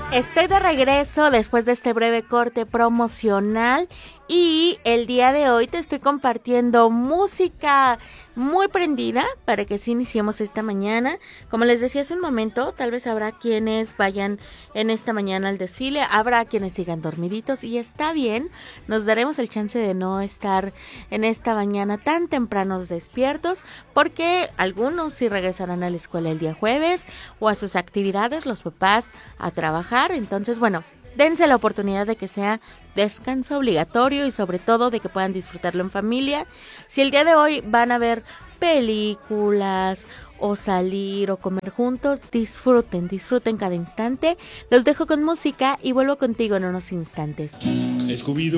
Estoy de regreso después de este breve corte promocional y el día de hoy te estoy compartiendo música muy prendida para que sí iniciemos esta mañana. Como les decía hace un momento, tal vez habrá quienes vayan en esta mañana al desfile, habrá quienes sigan dormiditos y está bien, nos daremos el chance de no estar en esta mañana tan tempranos despiertos porque algunos sí regresarán a la escuela el día jueves o a sus actividades, los papás a trabajar. Entonces, bueno, dense la oportunidad de que sea descanso obligatorio y sobre todo de que puedan disfrutarlo en familia. Si el día de hoy van a ver películas o salir o comer juntos, disfruten cada instante. Los dejo con música y vuelvo contigo en unos instantes. Scooby-Doo.